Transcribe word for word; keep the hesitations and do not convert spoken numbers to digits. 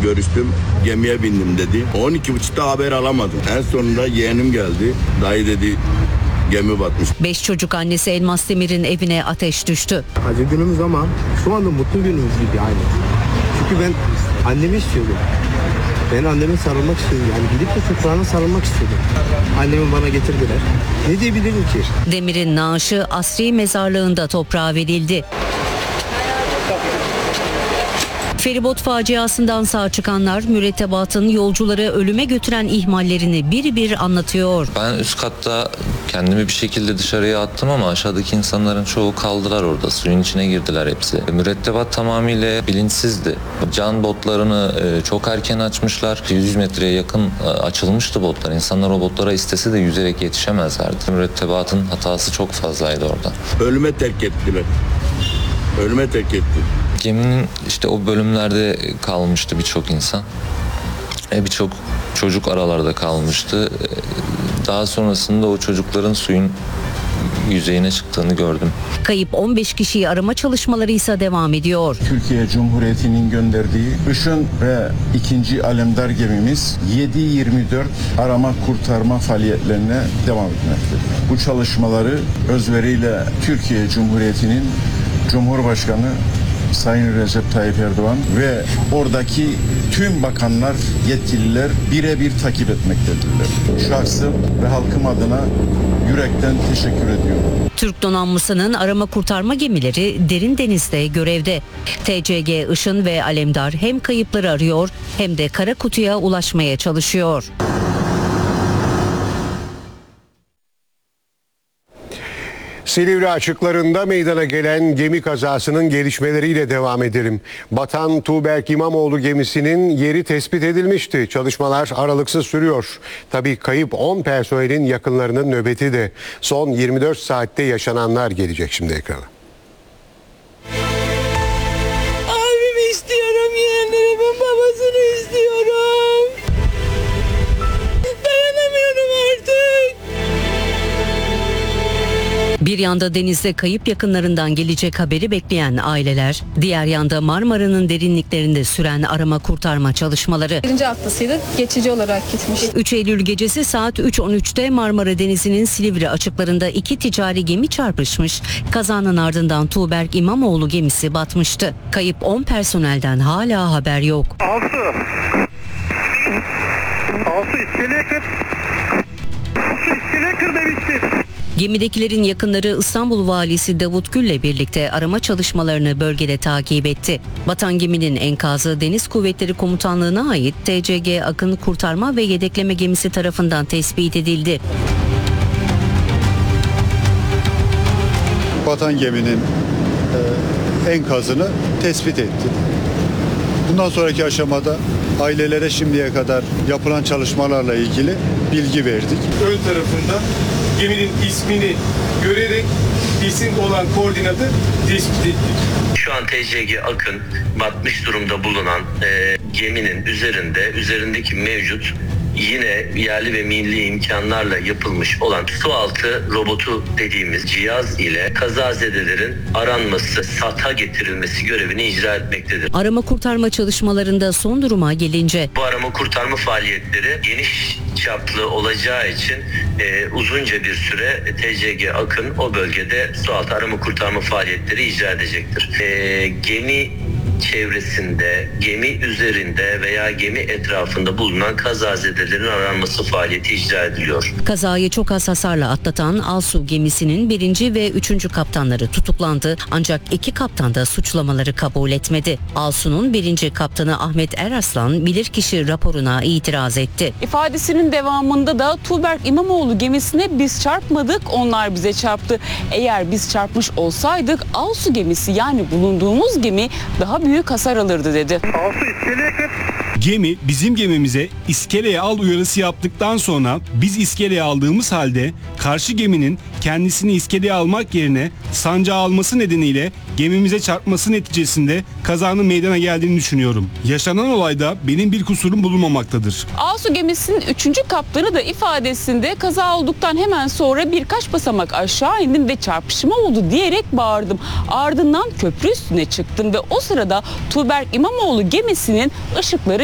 görüştüm. Gemiye bindim dedi. on iki buçukta haber alamadım. En sonunda yeğenim geldi. Dayı dedi gemi batmış. Beş çocuk annesi Elmas Demir'in evine ateş düştü. Acı günümüz ama şu anda mutlu günümüz gibi aynı. Çünkü ben annemi istiyordum. Ben anneme sarılmak istiyordum. Yani gidip de toprağına sarılmak istiyordum. Annemi bana getirdiler. Ne diyebilirim ki? Demir'in naaşı asri mezarlığında toprağa verildi. Feribot faciasından sağ çıkanlar mürettebatın yolcuları ölüme götüren ihmallerini bir bir anlatıyor. Ben üst katta kendimi bir şekilde dışarıya attım ama aşağıdaki insanların çoğu kaldılar orada. Suyun içine girdiler hepsi. Mürettebat tamamıyla bilinçsizdi. Can botlarını çok erken açmışlar. yüz metreye yakın açılmıştı botlar. İnsanlar o botlara istese de yüzerek yetişemezlerdi. Mürettebatın hatası çok fazlaydı orada. Ölüme terk ettiler. Ölüme terk etti. Geminin işte o bölümlerde kalmıştı birçok insan. E, birçok çocuk aralarda kalmıştı. Daha sonrasında o çocukların suyun yüzeyine çıktığını gördüm. Kayıp on beş kişiyi arama çalışmaları ise devam ediyor. Türkiye Cumhuriyeti'nin gönderdiği Işın ve ikinci Alemdar gemimiz yedi yirmi dört arama kurtarma faaliyetlerine devam etmektedir. Bu çalışmaları özveriyle Türkiye Cumhuriyeti'nin Cumhurbaşkanı Sayın Recep Tayyip Erdoğan ve oradaki tüm bakanlar, yetkililer birebir takip etmektedirler. Şahsım ve halkım adına yürekten teşekkür ediyorum. Türk donanmasının arama kurtarma gemileri derin denizde görevde. T C G Işın ve Alemdar hem kayıpları arıyor hem de kara kutuya ulaşmaya çalışıyor. Silivri açıklarında meydana gelen gemi kazasının gelişmeleriyle devam edelim. Batan Tuğberk İmamoğlu gemisinin yeri tespit edilmişti. Çalışmalar aralıksız sürüyor. Tabii kayıp on personelin yakınlarının nöbeti de. Son yirmi dört saatte yaşananlar gelecek şimdi ekrana. Abimi istiyorum, yeğenlerimin babasını istiyorum. Dayanamıyorum artık. Bir yanda denizde kayıp yakınlarından gelecek haberi bekleyen aileler, diğer yanda Marmara'nın derinliklerinde süren arama kurtarma çalışmaları. Birinci haftasıydı, geçici olarak gitmiş. üç Eylül gecesi saat üç on üçte Marmara Denizi'nin Silivri açıklarında iki ticari gemi çarpışmış. Kazanın ardından Tuğberk İmamoğlu gemisi batmıştı. Kayıp on personelden hala haber yok. Alsu. Alsu iskeleye kır. Alsu iskeleye kır demiştim. Gemidekilerin yakınları İstanbul Valisi Davut Gül'le birlikte arama çalışmalarını bölgede takip etti. Batan geminin enkazı Deniz Kuvvetleri Komutanlığı'na ait T C G Akın Kurtarma ve Yedekleme Gemisi tarafından tespit edildi. Batan geminin e, enkazını tespit etti. Bundan sonraki aşamada ailelere şimdiye kadar yapılan çalışmalarla ilgili bilgi verdik. Ön tarafında geminin ismini görerek isim olan koordinatı tespit ettik. Şu an T C G Akın batmış durumda bulunan e, geminin üzerinde, üzerindeki mevcut yine yerli ve milli imkanlarla yapılmış olan su altı robotu dediğimiz cihaz ile kazazedelerin aranması, sata getirilmesi görevini icra etmektedir. Arama kurtarma çalışmalarında son duruma gelince bu arama kurtarma faaliyetleri geniş çaplı olacağı için e, uzunca bir süre T C G Akın o bölgede su altı arama kurtarma faaliyetleri icra edecektir. E, gemi çevresinde, gemi üzerinde veya gemi etrafında bulunan kazazedelerin aranması faaliyeti icra ediliyor. Kazayı çok az hasarla atlatan Alsu gemisinin birinci ve üçüncü kaptanları tutuklandı. Ancak iki kaptan da suçlamaları kabul etmedi. Alsu'nun birinci kaptanı Ahmet Eraslan bilirkişi raporuna itiraz etti. İfadesinin devamında da Tuğberk İmamoğlu gemisine biz çarpmadık, onlar bize çarptı. Eğer biz çarpmış olsaydık Alsu gemisi yani bulunduğumuz gemi daha büyük hasar alırdı dedi. Alsu iskeleye kır. Gemi bizim gemimize iskeleye al uyarısı yaptıktan sonra biz iskeleye aldığımız halde karşı geminin kendisini iskeleye almak yerine sancağı alması nedeniyle gemimize çarpması neticesinde kazanın meydana geldiğini düşünüyorum. Yaşanan olayda benim bir kusurum bulunmamaktadır. Alsu gemisinin üçüncü kaptanı da ifadesinde kaza olduktan hemen sonra birkaç basamak aşağı indim ve çarpışma oldu diyerek bağırdım. Ardından köprü üstüne çıktım ve o sırada Tuğberk İmamoğlu gemisinin ışıkları